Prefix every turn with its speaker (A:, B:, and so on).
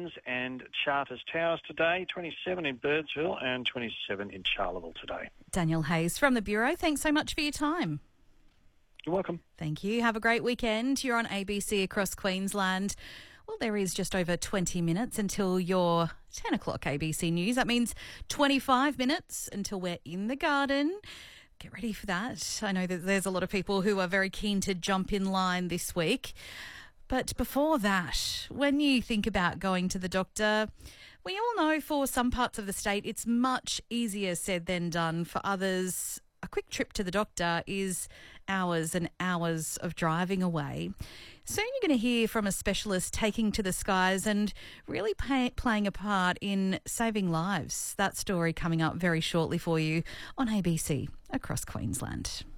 A: Cairns and Charters Towers today, 27 in Birdsville and 27 in Charleville today.
B: Daniel Hayes from the Bureau, thanks so much for your time.
A: You're welcome.
B: Thank you. Have a great weekend. You're on ABC across Queensland. Well, there is just over 20 minutes until your 10 o'clock ABC News. That means 25 minutes until we're in the garden. Get ready for that. I know that there's a lot of people who are very keen to jump in line this week. But before that, when you think about going to the doctor, we all know for some parts of the state it's much easier said than done. For others, a quick trip to the doctor is hours and hours of driving away. Soon you're going to hear from a specialist taking to the skies and really playing a part in saving lives. That story coming up very shortly for you on ABC across Queensland.